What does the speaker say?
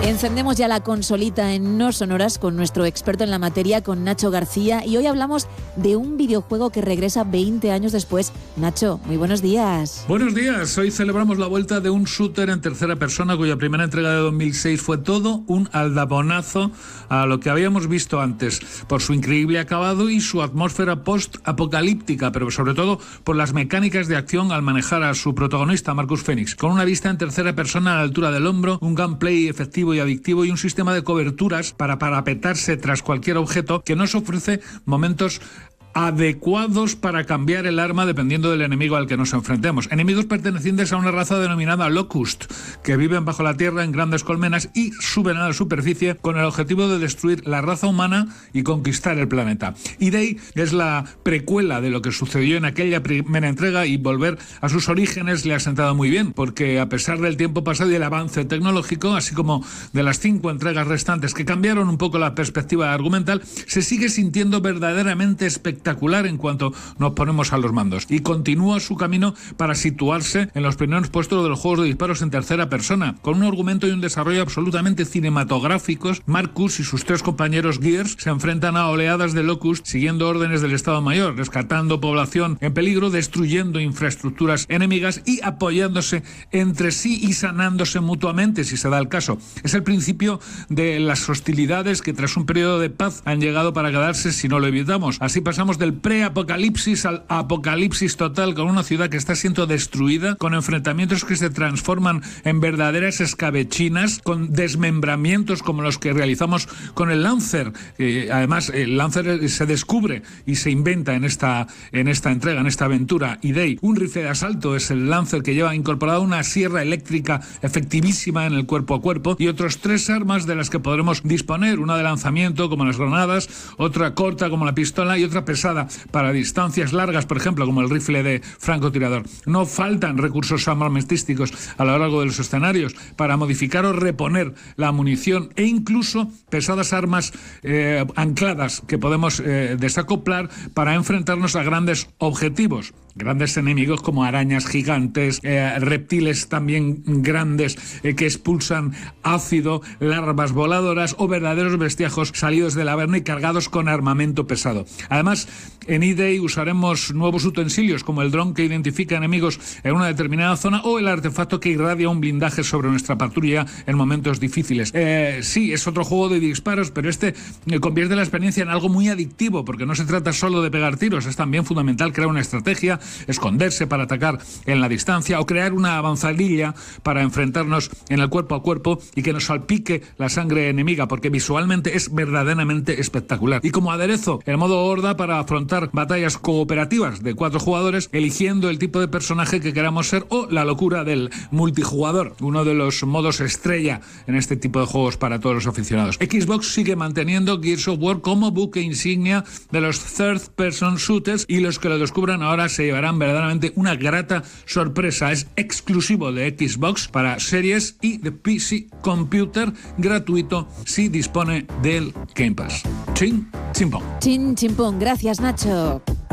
Encendemos ya la consolita en No Sonoras con nuestro experto en la materia, con Nacho García, y hoy hablamos de un videojuego que regresa 20 años después. Nacho, muy buenos días. Buenos días, hoy celebramos la vuelta de un shooter en tercera persona cuya primera entrega de 2006 fue todo un aldabonazo a lo que habíamos visto antes, por su increíble acabado y su atmósfera post-apocalíptica, pero sobre todo por las mecánicas de acción al manejar a su protagonista, Marcus Phoenix, con una vista en tercera persona a la altura del hombro, un gameplay efectivo y adictivo y un sistema de coberturas para parapetarse tras cualquier objeto que nos ofrece momentos adecuados para cambiar el arma dependiendo del enemigo al que nos enfrentemos. Enemigos pertenecientes a una raza denominada Locust, que viven bajo la tierra en grandes colmenas y suben a la superficie con el objetivo de destruir la raza humana y conquistar el planeta. E-Day es la precuela de lo que sucedió en aquella primera entrega y volver a sus orígenes le ha sentado muy bien, porque a pesar del tiempo pasado y el avance tecnológico, así como de las 5 entregas restantes que cambiaron un poco la perspectiva argumental, se sigue sintiendo verdaderamente espectacular en cuanto nos ponemos a los mandos, y continúa su camino para situarse en los primeros puestos de los juegos de disparos en tercera persona, con un argumento y un desarrollo absolutamente cinematográficos. Marcus y sus 3 compañeros Gears se enfrentan a oleadas de Locust siguiendo órdenes del Estado Mayor, rescatando población en peligro, destruyendo infraestructuras enemigas y apoyándose entre sí y sanándose mutuamente si se da el caso. Es el principio de las hostilidades que tras un periodo de paz han llegado para quedarse si no lo evitamos. Así pasamos del pre-apocalipsis al apocalipsis total, con una ciudad que está siendo destruida, con enfrentamientos que se transforman en verdaderas escabechinas, con desmembramientos como los que realizamos con el Lancer. Además, el Lancer se descubre y se inventa en esta entrega, en esta aventura. E-Day, un rifle de asalto, es el Lancer, que lleva incorporada una sierra eléctrica efectivísima en el cuerpo a cuerpo y otros 3 armas de las que podremos disponer, una de lanzamiento como las granadas, otra corta como la pistola y otra pesada para distancias largas, por ejemplo, como el rifle de francotirador. No faltan recursos armamentísticos a lo largo de los escenarios para modificar o reponer la munición, e incluso pesadas armas ancladas que podemos desacoplar para enfrentarnos a grandes objetivos. Grandes enemigos como arañas gigantes, reptiles también grandes que expulsan ácido, larvas voladoras o verdaderos bestiajos salidos del Averno y cargados con armamento pesado. Además, en E-Day usaremos nuevos utensilios como el dron que identifica enemigos en una determinada zona o el artefacto que irradia un blindaje sobre nuestra patrulla en momentos difíciles. Sí, es otro juego de disparos, pero convierte la experiencia en algo muy adictivo, porque no se trata solo de pegar tiros, es también fundamental crear una estrategia, esconderse para atacar en la distancia o crear una avanzadilla para enfrentarnos en el cuerpo a cuerpo y que nos salpique la sangre enemiga, porque visualmente es verdaderamente espectacular. Y como aderezo, el modo horda para afrontar batallas cooperativas de 4 jugadores, eligiendo el tipo de personaje que queramos ser, o la locura del multijugador, uno de los modos estrella en este tipo de juegos para todos los aficionados. Xbox sigue manteniendo Gears of War como buque insignia de los third person shooters, y los que lo descubran ahora se llevarán verdaderamente una grata sorpresa. Es exclusivo de Xbox para series y de PC Computer, gratuito si dispone del Game Pass. Chin, chimpón. Chin, chimpón. Gracias, Nacho.